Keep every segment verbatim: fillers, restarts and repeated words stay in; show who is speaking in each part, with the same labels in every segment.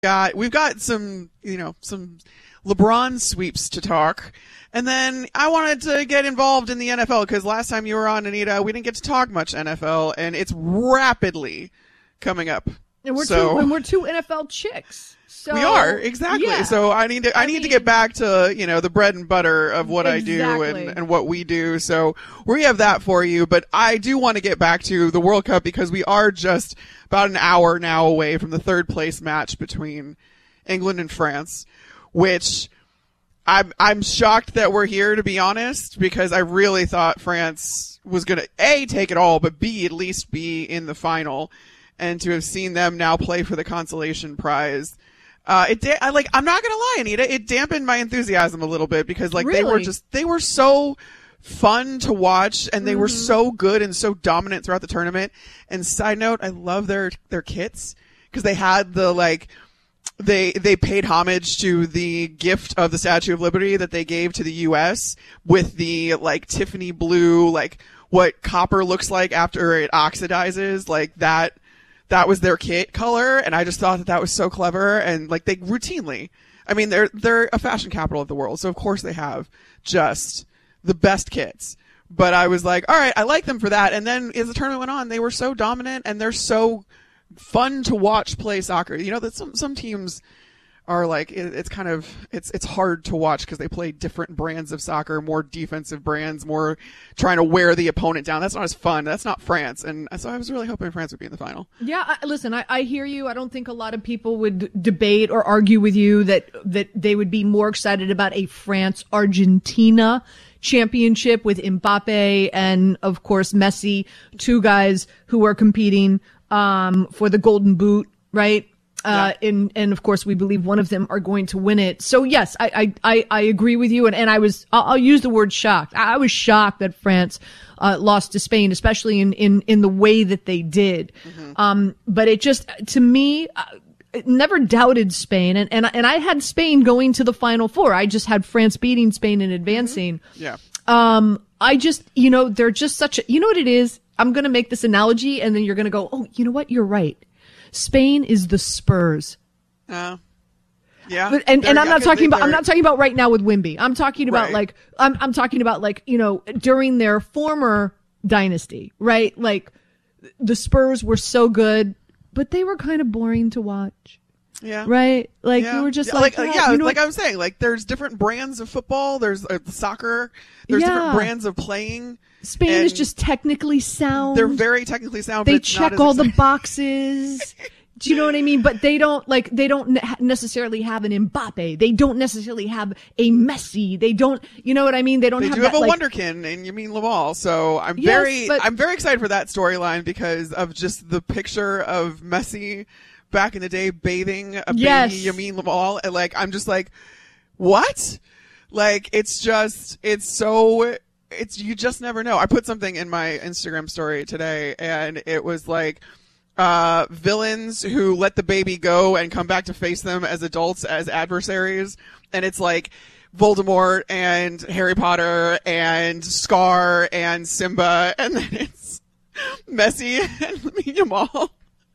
Speaker 1: got we've got some you know some LeBron sweeps to talk, and then I wanted to get involved in the N F L because last time you were on, Anita, we didn't get to talk much N F L, and it's rapidly coming up.
Speaker 2: And we're
Speaker 1: so,
Speaker 2: two and we're two N F L chicks. So,
Speaker 1: we are exactly.
Speaker 2: Yeah.
Speaker 1: So I need to I, I need mean, to get back to you know the bread and butter of what exactly. I do and, and what we do. So we have that for you. But I do want to get back to the World Cup because we are just about an hour now away from the third place match between England and France, which I'm I'm shocked that we're here, to be honest, because I really thought France was gonna A, take it all, but B, at least be in the final, and to have seen them now play for the consolation prize. Uh, it da- I like, I'm not gonna lie, Anita, it dampened my enthusiasm a little bit because like
Speaker 2: really?
Speaker 1: they were just, they were so fun to watch and they mm-hmm. were so good and so dominant throughout the tournament. And side note, I love their, their kits because they had the like, they, they paid homage to the gift of the Statue of Liberty that they gave to the U S with the like Tiffany blue, like what copper looks like after it oxidizes, like that. That was their kit color, and I just thought that that was so clever. And like they routinely, I mean, they're they're a fashion capital of the world, so of course they have just the best kits. But I was like, all right, I like them for that. And then as the tournament went on, they were so dominant, and they're so fun to watch play soccer. You know that some some teams are like it, it's kind of it's it's hard to watch because they play different brands of soccer, more defensive brands, more trying to wear the opponent down. That's not as fun. That's not France. And so I was really hoping France would be in the final.
Speaker 2: Yeah, I, listen, I, I hear you. I don't think a lot of people would debate or argue with you that that they would be more excited about a France-Argentina championship with Mbappe and, of course, Messi, two guys who are competing um for the Golden Boot, right? Uh, yeah. and, and of course we believe one of them are going to win it. So yes, I, I, I, I agree with you. And, and I was, I'll, I'll use the word shocked. I, I was shocked that France, uh, lost to Spain, especially in, in, in the way that they did. Mm-hmm. Um, but it just, to me, uh, it never doubted Spain. And, and, and I had Spain going to the Final Four. I just had France beating Spain and advancing.
Speaker 1: Mm-hmm. Yeah.
Speaker 2: Um, I just, you know, they're just such a, you know what it is? I'm going to make this analogy and then you're going to go, oh, you know what? You're right. Spain is the Spurs.
Speaker 1: Uh, yeah.
Speaker 2: But, and, and I'm not talking about, I'm not talking about right now with Wimby. I'm talking about right. like, I'm, I'm talking about like, you know, during their former dynasty, right? Like the Spurs were so good, but they were kind of boring to watch.
Speaker 1: Yeah.
Speaker 2: Right? Like
Speaker 1: yeah.
Speaker 2: you were just
Speaker 1: yeah,
Speaker 2: like,
Speaker 1: like
Speaker 2: oh,
Speaker 1: yeah,
Speaker 2: you know
Speaker 1: like
Speaker 2: what?
Speaker 1: I was saying, like there's different brands of football. There's uh, soccer. There's
Speaker 2: yeah.
Speaker 1: different brands of playing.
Speaker 2: Spain is just technically sound.
Speaker 1: They're very technically sound.
Speaker 2: They
Speaker 1: but
Speaker 2: check
Speaker 1: not
Speaker 2: all
Speaker 1: as
Speaker 2: the boxes. Do you know what I mean? But they don't like, they don't ne- necessarily have an Mbappe. They don't necessarily have a Messi. They don't, you know what I mean? They don't
Speaker 1: they
Speaker 2: have
Speaker 1: do
Speaker 2: that,
Speaker 1: have a
Speaker 2: like,
Speaker 1: Wonderkin and Yamin Lamal. So I'm
Speaker 2: yes,
Speaker 1: very,
Speaker 2: but,
Speaker 1: I'm very excited for that storyline because of just the picture of Messi back in the day bathing a
Speaker 2: yes.
Speaker 1: baby Yamin Lamal. And like, I'm just like, what? Like, it's just, it's so, it's, you just never know. I put something in my Instagram story today and it was like, uh, villains who let the baby go and come back to face them as adults as adversaries. And it's like Voldemort and Harry Potter and Scar and Simba. And then it's Messi and Yamal.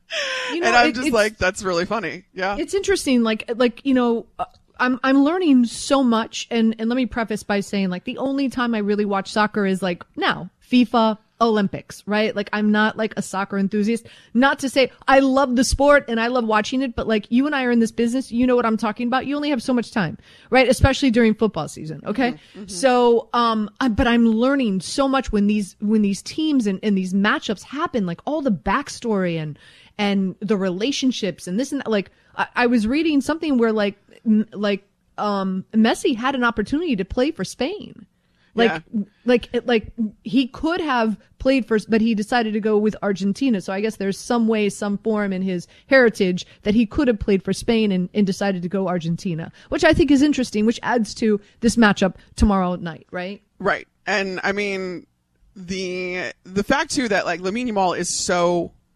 Speaker 1: You know, and I'm it, just like, that's really funny. Yeah.
Speaker 2: It's interesting. Like, like, you know, uh, I'm, I'm learning so much. And, and let me preface by saying like the only time I really watch soccer is like now, FIFA, Olympics, right? Like I'm not like a soccer enthusiast. Not to say I love the sport and I love watching it, but like you and I are in this business, you know what I'm talking about. You only have so much time, right? Especially during football season. Okay. Mm-hmm, mm-hmm. So, um, I, but I'm learning so much when these, when these teams and, and these matchups happen, like all the backstory and, and the relationships and this and that. Like I, I was reading something where like, m- like, um, Messi had an opportunity to play for Spain. Like, yeah. like, like he could have played first, but he decided to go with Argentina. So I guess there's some way, some form in his heritage that he could have played for Spain and, and decided to go Argentina, which I think is interesting, which adds to this matchup tomorrow night, right?
Speaker 1: Right. And I mean, the, the fact too that like Lamine Yamal is so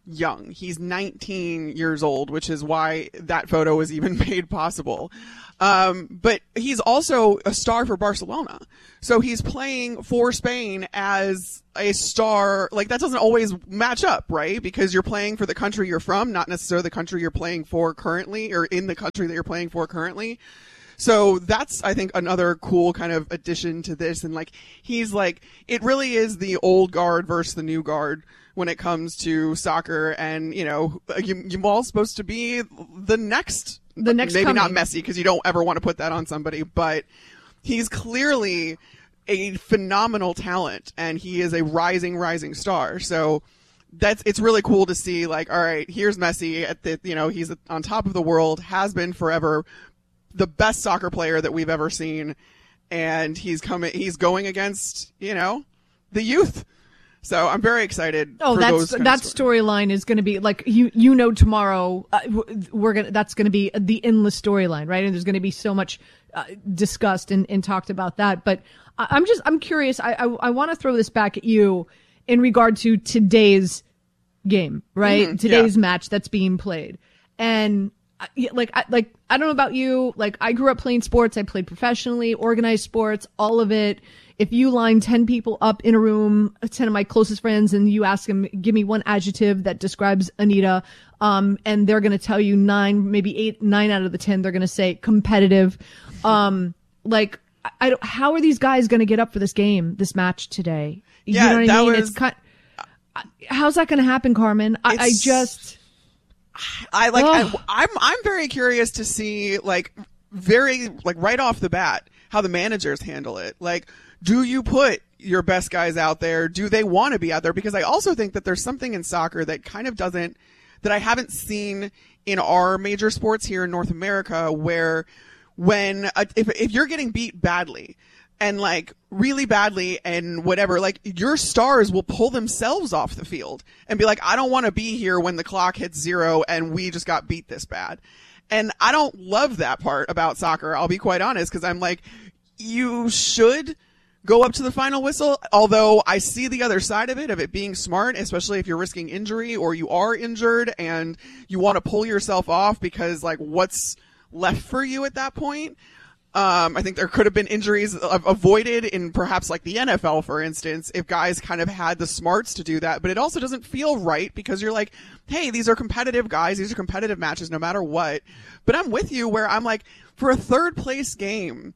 Speaker 1: young. He's nineteen years old, which is why that photo was even made possible. Um, but he's also a star for Barcelona. So he's playing for Spain as a star. Like, that doesn't always match up, right? Because you're playing for the country you're from, not necessarily the country you're playing for currently, or in the country that you're playing for currently. So that's, I think, another cool kind of addition to this. And, like, he's like, it really is the old guard versus the new guard when it comes to soccer. And, you know, Yamal's supposed to be the next,
Speaker 2: the next
Speaker 1: maybe
Speaker 2: coming.
Speaker 1: Not Messi, because you don't ever want to put that on somebody, but he's clearly a phenomenal talent, and he is a rising, rising star. So that's, it's really cool to see, like, all right, here's Messi at the, you know, he's on top of the world, has been forever, the best soccer player that we've ever seen, and he's coming, he's going against, you know, the youth. So I'm very excited.
Speaker 2: Oh,
Speaker 1: for
Speaker 2: that's
Speaker 1: those kind
Speaker 2: that
Speaker 1: of
Speaker 2: storyline is going to be like, you you know tomorrow uh, we're gonna that's going to be the endless storyline, right? And there's going to be so much uh, discussed and, and talked about that. But I, I'm just I'm curious. I I, I want to throw this back at you in regard to today's game, right?
Speaker 1: Mm-hmm,
Speaker 2: today's
Speaker 1: yeah.
Speaker 2: match that's being played, and uh, like I, like I don't know about you. Like, I grew up playing sports. I played professionally, organized sports, all of it. If you line ten people up in a room, ten of my closest friends, and you ask them, give me one adjective that describes Anita, um, and they're going to tell you nine, maybe eight, nine out of the ten, they're going to say competitive. Um, like, I don't, how are these guys going to get up for this game, this match today? You
Speaker 1: Yeah,
Speaker 2: know what
Speaker 1: that
Speaker 2: I mean?
Speaker 1: was-
Speaker 2: It's kind, how's that going to happen, Carmen? I, I
Speaker 1: It's-
Speaker 2: just,
Speaker 1: I like.
Speaker 2: Ugh.
Speaker 1: I, I'm I'm very curious to see, like, very like right off the bat, how the managers handle it. Like, do you put your best guys out there? Do they want to be out there? Because I also think that there's something in soccer that kind of doesn't, that I haven't seen in our major sports here in North America, where when uh, if if you're getting beat badly, and like really badly and whatever, like, your stars will pull themselves off the field and be like, I don't want to be here when the clock hits zero and we just got beat this bad. And I don't love that part about soccer. I'll be quite honest, because I'm like, you should go up to the final whistle. Although I see the other side of it, of it being smart, especially if you're risking injury or you are injured and you want to pull yourself off because, like, what's left for you at that point? Um, I think there could have been injuries avoided in perhaps like the N F L, for instance, if guys kind of had the smarts to do that. But it also doesn't feel right, because you're like, hey, these are competitive guys. These are competitive matches no matter what. But I'm with you where I'm like, for a third place game,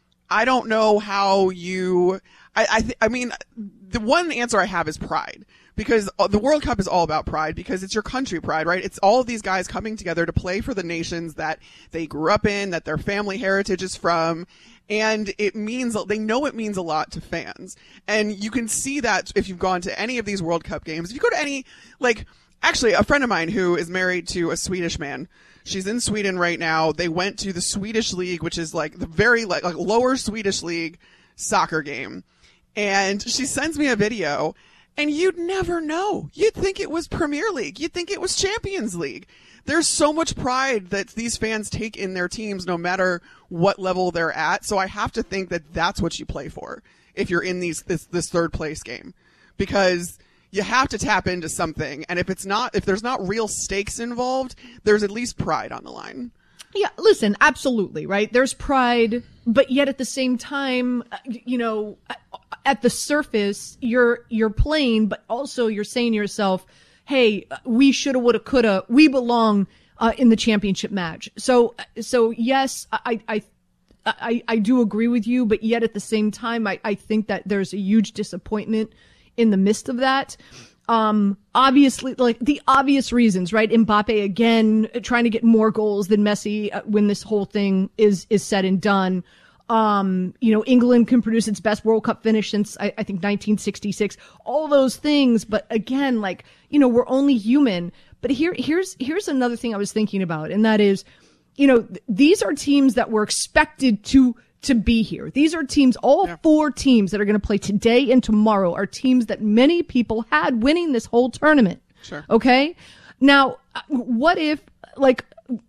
Speaker 1: I don't know how you, I, I, th- I mean, the one answer I have is pride, because the World Cup is all about pride, because it's your country pride, right? It's all of these guys coming together to play for the nations that they grew up in, that their family heritage is from. And it means, they know it means a lot to fans. And you can see that if you've gone to any of these World Cup games. If you go to any, like, actually, a friend of mine who is married to a Swedish man, she's in Sweden right now. They went to the Swedish League, which is like the very like, like lower Swedish League soccer game. And she sends me a video, and you'd never know. You'd think it was Premier League. You'd think it was Champions League. There's so much pride that these fans take in their teams, no matter what level they're at. So I have to think that that's what you play for if you're in these this, this third place game, because you have to tap into something. And if it's not, if there's not real stakes involved, there's at least pride on the line.
Speaker 2: yeah, listen, absolutely, right? There's pride, but yet at the same time, you know, at the surface, you're, you're playing, but also you're saying to yourself, hey, we shoulda, woulda, coulda, we belong, uh, in the championship match. So, so yes, I, I, I, I do agree with you, but yet at the same time, I, I think that there's a huge disappointment in the midst of that. Um, obviously, like the obvious reasons, right? Mbappe again, trying to get more goals than Messi uh, when this whole thing is, is said and done. Um, you know, England can produce its best World Cup finish since I, I think nineteen sixty-six, all those things. But again, like, you know, we're only human. But here, here's, here's another thing I was thinking about. And that is, you know, th- these are teams that were expected to, to be here. These are teams, all yeah. four teams that are going to play today and tomorrow are teams that many people had winning this whole tournament.
Speaker 1: Sure.
Speaker 2: Okay. Now, what if, like,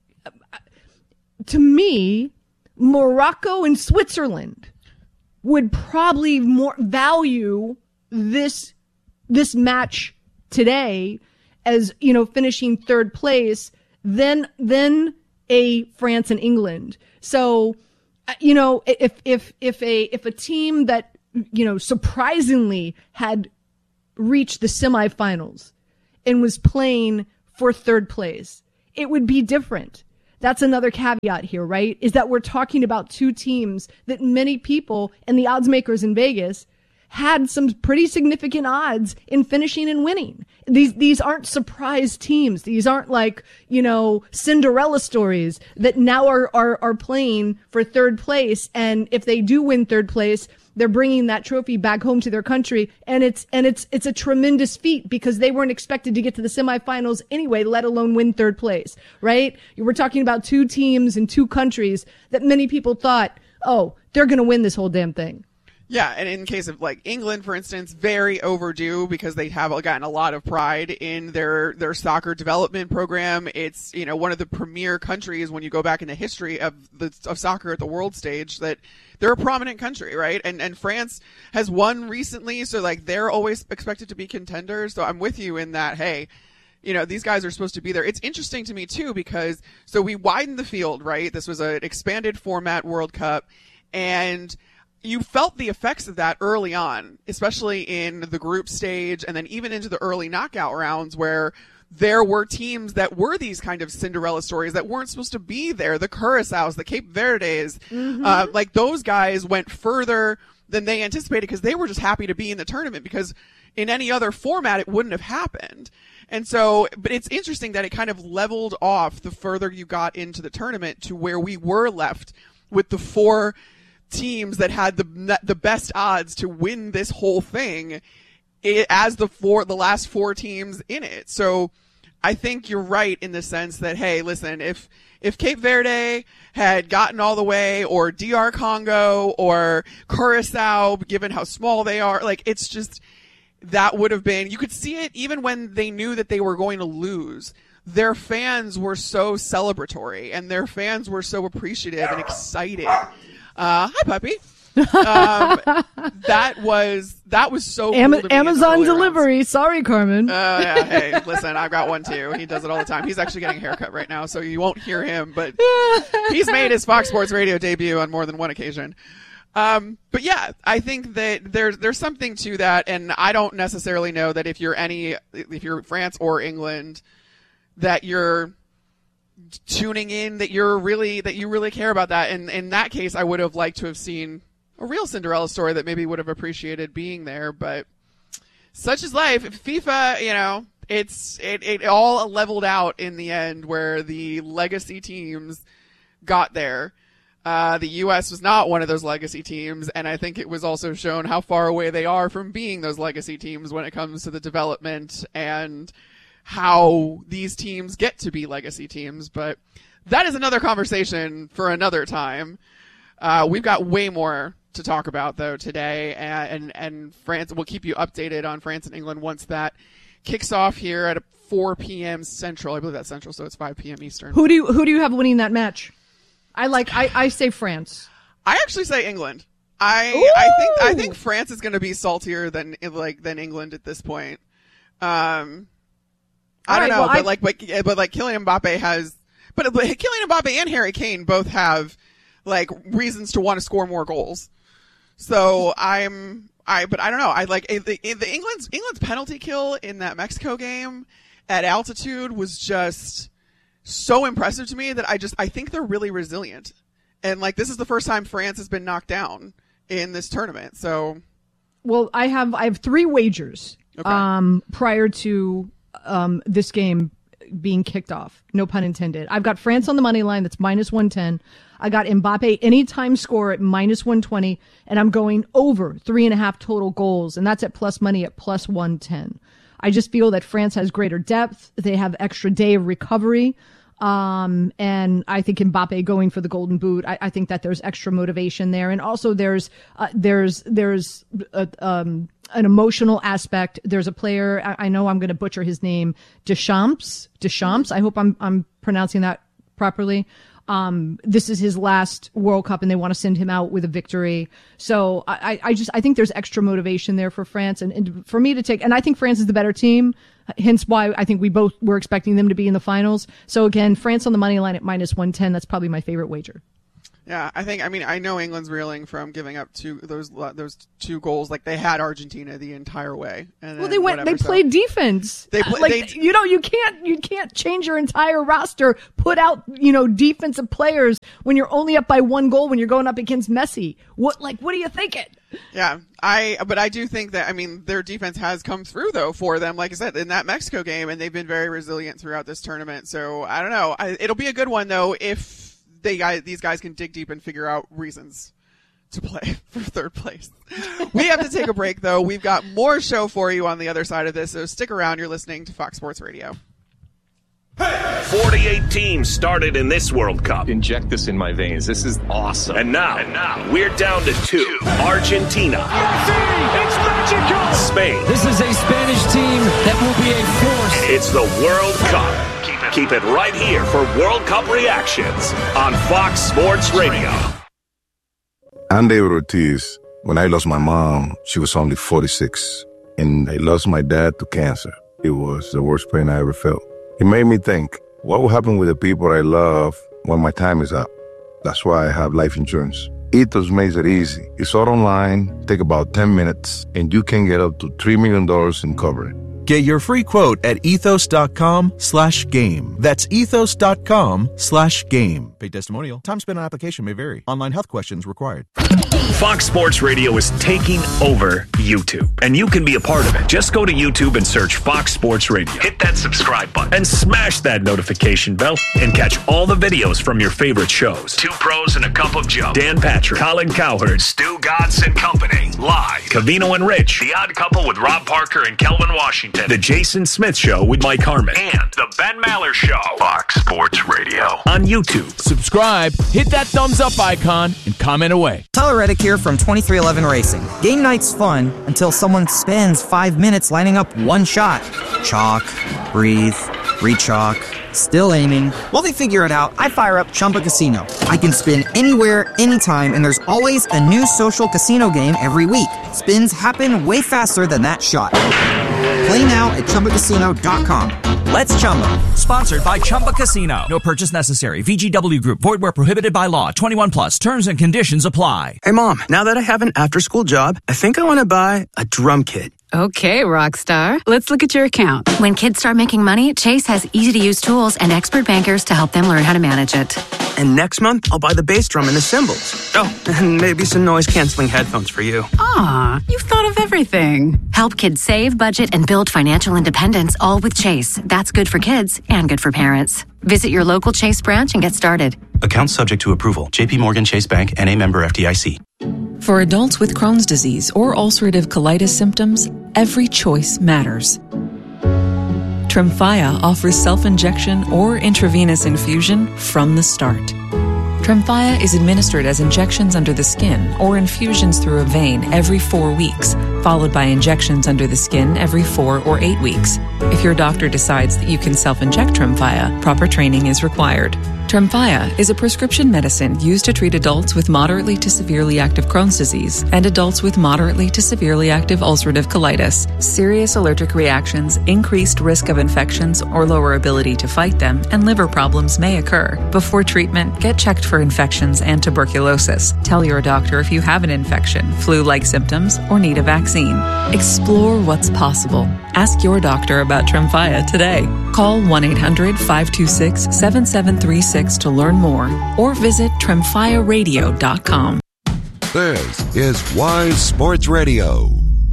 Speaker 2: to me, Morocco and Switzerland would probably more value this, this match today as, you know, finishing third place than, than a France and England. So, you know, if, if, if a, if a team that, you know, surprisingly had reached the semifinals and was playing for third place, it would be different. That's another caveat here, right? Is that we're talking about two teams that many people and the odds makers in Vegas had some pretty significant odds in finishing and winning. These, these aren't surprise teams. These aren't like, you know, Cinderella stories that now are, are, are playing for third place. And if they do win third place, they're bringing that trophy back home to their country. And it's, and it's, it's a tremendous feat because they weren't expected to get to the semifinals anyway, let alone win third place, right? We're talking about two teams in two countries that many people thought, oh, they're going to win this whole damn thing.
Speaker 1: Yeah, and in case of like England, for instance, very overdue because they have gotten a lot of pride in their, their soccer development program. It's, you know, one of the premier countries when you go back in the history of the of soccer at the world stage that they're a prominent country, right? And and France has won recently, so like they're always expected to be contenders. So I'm with you in that, hey, you know, these guys are supposed to be there. It's interesting to me too because so we widened the field, right? This was an expanded format World Cup, and you felt the effects of that early on, especially in the group stage and then even into the early knockout rounds where there were teams that were these kind of Cinderella stories that weren't supposed to be there. The Curaçaos, the Cape Verdes, mm-hmm. uh, like those guys went further than they anticipated because they were just happy to be in the tournament because in any other format, it wouldn't have happened. And so, but it's interesting that it kind of leveled off the further you got into the tournament to where we were left with the four teams that had the the best odds to win this whole thing it, as the four the last four teams in it. So I think you're right in the sense that, hey, listen, if if Cape Verde had gotten all the way, or D R Congo or Curaçao, given how small they are, like it's just that would have been, you could see it even when they knew that they were going to lose. Their fans were so celebratory and their fans were so appreciative and excited. Uh, hi, puppy. Um, that was that was so
Speaker 2: Am-
Speaker 1: cool to
Speaker 2: Amazon delivery. Rounds. Sorry, Carmen.
Speaker 1: Oh uh, yeah. Hey, listen, I've got one too. He does it all the time. He's actually getting a haircut right now, so you won't hear him. But he's made his Fox Sports Radio debut on more than one occasion. Um, but yeah, I think that there's there's something to that, and I don't necessarily know that if you're any if you're France or England, that you're tuning in, that you're really that you really care about that. And in that case, I would have liked to have seen a real Cinderella story that maybe would have appreciated being there. But such is life. FIFA, you know, it's it, it all leveled out in the end where the legacy teams got there. Uh, the U S was not one of those legacy teams, and I think it was also shown how far away they are from being those legacy teams when it comes to the development and how these teams get to be legacy teams. But that is another conversation for another time. Uh, we've got way more to talk about though today, and, and, and France, we'll keep you updated on France and England once that kicks off here at four p.m. Central. I believe that's Central, so it's five p.m. Eastern.
Speaker 2: Who do you, who do you have winning that match? I like, I, I say France.
Speaker 1: I actually say England. I, Ooh! I think, I think France is going to be saltier than, like, than England at this point. Um, I All don't right, know, well, but I... like, but, but like Kylian Mbappe has, but, but Kylian Mbappe and Harry Kane both have like reasons to want to score more goals. So I'm, I, but I don't know. I like the, the England's, England's penalty kill in that Mexico game at altitude was just so impressive to me that I just, I think they're really resilient. And like, this is the first time France has been knocked down in this tournament. So.
Speaker 2: Well, I have, I have three wagers, okay. um, prior to, Um, this game being kicked off. No pun intended. I've got France on the money line. That's minus one ten. I got Mbappe anytime score at minus one twenty, and I'm going over three and a half total goals, and that's at plus money at plus one ten. I just feel that France has greater depth. They have extra day of recovery. Um, and I think Mbappe going for the golden boot, I, I think that there's extra motivation there. And also there's, uh, there's, there's, uh, um, an emotional aspect. There's a player, I, I know I'm going to butcher his name, Deschamps, Deschamps. I hope I'm, I'm pronouncing that properly. Um, this is his last World Cup, and they want to send him out with a victory. So I, I just I think there's extra motivation there for France, and, and for me to take. And I think France is the better team. Hence why I think we both were expecting them to be in the finals. So again, France on the money line at minus one ten. That's probably my favorite wager.
Speaker 1: Yeah, I think, I mean, I know England's reeling from giving up two, those, those two goals. Like, they had Argentina the entire way. And
Speaker 2: well, they went,
Speaker 1: whatever,
Speaker 2: they played
Speaker 1: so.
Speaker 2: defense.
Speaker 1: They play,
Speaker 2: like,
Speaker 1: they,
Speaker 2: you know, you can't, you can't change your entire roster, put out, you know, defensive players when you're only up by one goal when you're going up against Messi. What, like, what are you thinking?
Speaker 1: Yeah, I, but I do think that, I mean, their defense has come through, though, for them, like I said, in that Mexico game, and they've been very resilient throughout this tournament. So, I don't know. I, it'll be a good one, though, if they guys, these guys can dig deep and figure out reasons to play for third place. We have to take a break, though. We've got more show for you on the other side of this, so stick around. You're listening to Fox Sports Radio.
Speaker 3: forty-eight teams started in this World Cup.
Speaker 4: Inject this in my veins. This is awesome.
Speaker 3: And now, and now we're down to two. Argentina.
Speaker 5: Messi, it's magical.
Speaker 3: Spain.
Speaker 6: This is a Spanish team that will be a force.
Speaker 3: It's the World Cup. Keep it, keep it right here for World Cup reactions on Fox Sports Radio.
Speaker 7: I'm David Ortiz. When I lost my mom, she was only forty-six. And I lost my dad to cancer. It was the worst pain I ever felt. It made me think, what will happen with the people I love when my time is up? That's why I have life insurance. Ethos makes it easy. It's all online, take about ten minutes, and you can get up to three million dollars in coverage.
Speaker 8: Get your free quote at ethos.com slash game. That's ethos.com slash game. Paid testimonial. Time spent on application may vary. Online health questions required.
Speaker 3: Fox Sports Radio is taking over YouTube, and you can be a part of it. Just go to YouTube and search Fox Sports Radio. Hit that subscribe button and smash that notification bell and catch all the videos from your favorite shows. Two Pros and a Cup of Joe. Dan Patrick, Colin Cowherd, Stu Godson and Company. Live. Covino and Rich. The Odd Couple with Rob Parker and Kelvin Washington. The Jason Smith Show with Mike Harmon. And The Ben Maller Show. Fox Sports Radio. On YouTube.
Speaker 6: Subscribe, hit that thumbs up icon, and comment away.
Speaker 9: Tyler Reddick here from twenty-three eleven Racing. Game night's fun until someone spends five minutes lining up one shot. Chalk, breathe, re-chalk, still aiming. While they figure it out, I fire up Chumba Casino. I can spin anywhere, anytime, and there's always a new social casino game every week. Spins happen way faster than that shot. Play now at Chumba Casino dot com. Let's Chumba.
Speaker 10: Sponsored by Chumba Casino. No purchase necessary. V G W Group. Void where prohibited by law. twenty-one plus. Terms and conditions apply.
Speaker 11: Hey, Mom. Now that I have an after-school job, I think I want to buy a drum kit.
Speaker 12: Okay, Rockstar. Let's look at your account.
Speaker 13: When kids start making money, Chase has easy-to-use tools and expert bankers to help them learn how to manage it.
Speaker 11: And next month, I'll buy the bass drum and the cymbals. Oh, and maybe some noise-canceling headphones for you.
Speaker 12: Aw, you've thought of everything.
Speaker 13: Help kids save, budget, and build financial independence, all with Chase. That's good for kids and good for parents. Visit your local Chase branch and get started.
Speaker 14: Account subject to approval. J P Morgan Chase Bank, N A member F D I C.
Speaker 15: For adults with Crohn's disease or ulcerative colitis symptoms, every choice matters. Tremfya offers self-injection or intravenous infusion from the start. Tremfya is administered as injections under the skin or infusions through a vein every four weeks, followed by injections under the skin every four or eight weeks. If your doctor decides that you can self-inject Tremfya, proper training is required. Tremfya is a prescription medicine used to treat adults with moderately to severely active Crohn's disease and adults with moderately to severely active ulcerative colitis. Serious allergic reactions, increased risk of infections or lower ability to fight them, and liver problems may occur. Before treatment, get checked for infections and tuberculosis. Tell your doctor if you have an infection, flu-like symptoms, or need a vaccine. Explore what's possible. Ask your doctor about Tremfya today. Call one eight hundred five two six seven seven three six to learn more or visit tremfya radio dot com.
Speaker 16: This is Wise Sports Radio.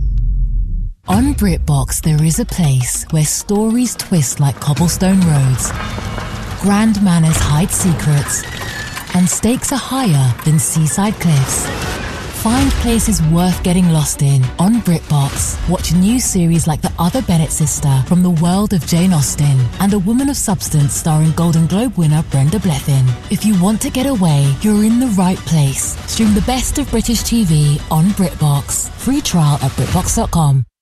Speaker 17: On BritBox, there is a place where stories twist like cobblestone roads, grand manners hide secrets, and stakes are higher than seaside cliffs. Find places worth getting lost in on BritBox. Watch new series like The Other Bennett Sister from the world of Jane Austen and A Woman of Substance starring Golden Globe winner Brenda Blethyn. If you want to get away, you're in the right place. Stream the best of British T V on BritBox. Free trial at britbox dot com.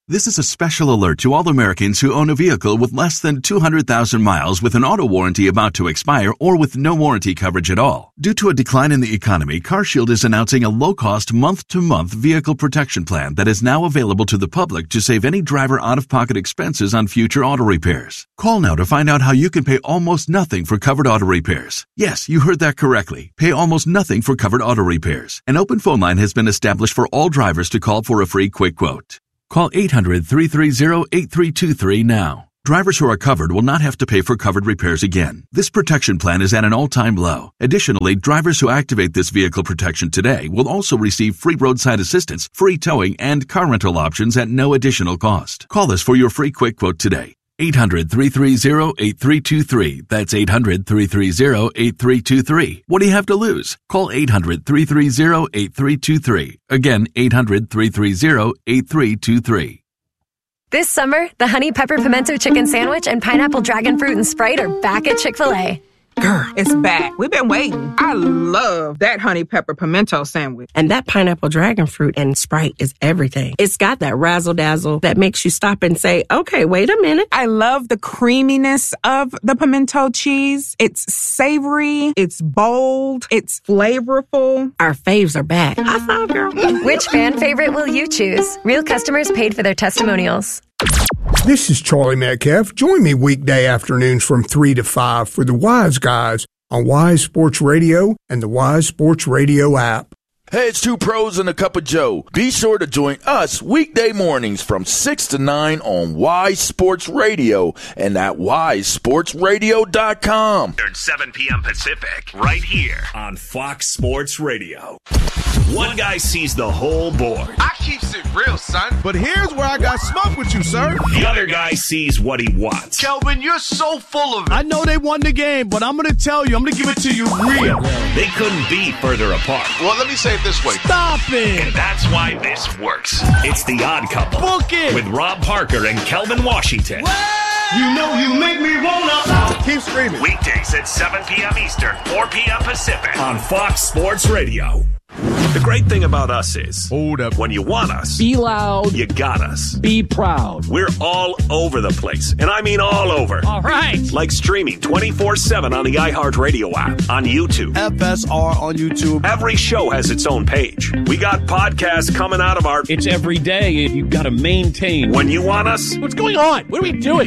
Speaker 18: This is a special alert to all Americans who own a vehicle with less than two hundred thousand miles with an auto warranty about to expire or with no warranty coverage at all. Due to a decline in the economy, CarShield is announcing a low-cost month-to-month vehicle protection plan that is now available to the public to save any driver out-of-pocket expenses on future auto repairs. Call now to find out how you can pay almost nothing for covered auto repairs. Yes, you heard that correctly. Pay almost nothing for covered auto repairs. An open phone line has been established for all drivers to call for a free quick quote. Call eight hundred, three three zero, eight three two three now. Drivers who are covered will not have to pay for covered repairs again. This protection plan is at an all-time low. Additionally, drivers who activate this vehicle protection today will also receive free roadside assistance, free towing, and car rental options at no additional cost. Call us for your free quick quote today. eight hundred, three three zero, eight three two three. That's eight hundred, three three zero, eight three two three. What do you have to lose? Call eight hundred, three three zero, eight three two three. Again, eight hundred, three three zero, eight three two three.
Speaker 19: This summer, the Honey Pepper Pimento Chicken Sandwich and Pineapple Dragon Fruit and Sprite are back at Chick-fil-A.
Speaker 20: Girl, it's back. We've been waiting. I love that honey pepper pimento sandwich.
Speaker 21: And that pineapple dragon fruit and Sprite is everything. It's got that razzle dazzle that makes you stop and say, okay, wait a minute.
Speaker 20: I love the creaminess of the pimento cheese. It's savory. It's bold. It's flavorful.
Speaker 21: Our faves are back. I thought, girl.
Speaker 19: Which fan favorite will you choose? Real customers paid for their testimonials.
Speaker 22: This is Charlie Metcalf. Join me weekday afternoons from three to five for the Wise Guys on Wise Sports Radio and the Wise Sports Radio app.
Speaker 23: Hey, it's two pros and a cup of Joe. Be sure to join us weekday mornings from six to nine on Wise Sports Radio and at wise sports radio dot com.
Speaker 3: seven p.m. Pacific, right here on Fox Sports Radio. One guy sees the whole board.
Speaker 24: I keeps it real, son. But here's where I got smoke with you, sir.
Speaker 3: The other guy sees what he wants.
Speaker 24: Kelvin, you're so full of it.
Speaker 25: I know they won the game, but I'm going to tell you, I'm going to give it to you real.
Speaker 3: They couldn't be further apart.
Speaker 24: Well, let me say it this way.
Speaker 3: Stop it! And that's why this works. It's The Odd Couple.
Speaker 25: Book it!
Speaker 3: With Rob Parker and Kelvin Washington.
Speaker 25: What? You know you make me wanna.
Speaker 24: Keep screaming.
Speaker 3: Weekdays at seven p.m. Eastern, four p.m. Pacific on Fox Sports Radio. The great thing about us is, hold up, when you want us,
Speaker 26: be loud,
Speaker 3: you got us.
Speaker 26: Be proud.
Speaker 3: We're all over the place, and I mean all over.
Speaker 26: All right.
Speaker 3: Like streaming twenty-four seven on the iHeartRadio app, on YouTube.
Speaker 25: F S R on YouTube.
Speaker 3: Every show has its own page. We got podcasts coming out of our...
Speaker 26: It's every day, and you got to maintain.
Speaker 3: When you want us...
Speaker 26: What's going on? What are we doing?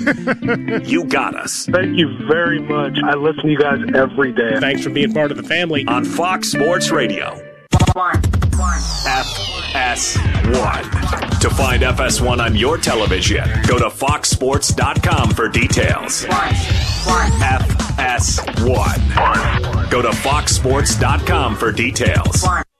Speaker 3: You got us.
Speaker 27: Thank you very much. I listen to you guys every day.
Speaker 26: Thanks for being part of the family.
Speaker 3: On Fox Sports Radio. F S one. To find F S one on your television, go to fox sports dot com for details. F S one. Go to fox sports dot com for details.